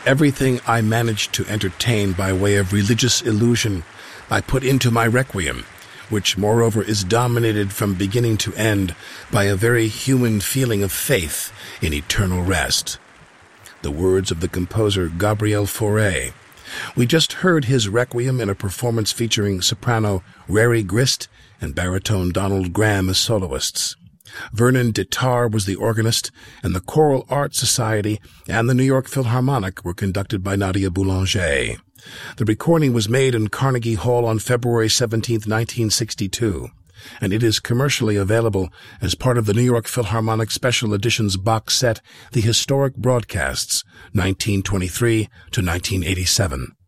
Everything I managed to entertain by way of religious illusion I put into my requiem, which moreover is dominated from beginning to end by a very human feeling of faith in eternal rest. The words of the composer Gabriel Fauré. We just heard his requiem in a performance featuring soprano Rary Grist and baritone Donald Graham as soloists. Vernon Dittar was the organist, and the Choral Art Society and the New York Philharmonic were conducted by Nadia Boulanger. The recording was made in Carnegie Hall on February 17, 1962, and it is commercially available as part of the New York Philharmonic Special Editions box set, The Historic Broadcasts, 1923 to 1987.